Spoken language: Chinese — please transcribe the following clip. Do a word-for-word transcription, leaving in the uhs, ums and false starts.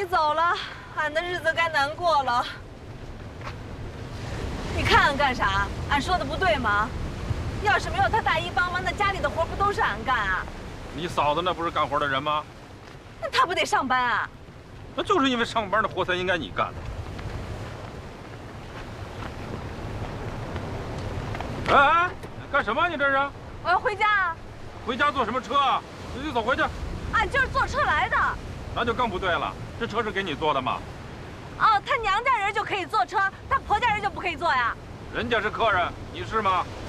你走了，俺的日子该难过了。你看俺干啥？俺说的不对吗？要是没有他大姨帮忙，那家里的活不都是俺干啊？ 你嫂子那不是干活的人吗？ 那他不得上班啊？ 那就是因为上班的活才应该你干的。哎哎，干什么？你这是？ 我要回家啊。 回家坐什么车啊？你就走回去。 俺就是坐车来的。 那就更不对了，这车是给你坐的吗？ 哦，他娘家人就可以坐车，他婆家人就不可以坐呀？ 人家是客人，你是吗？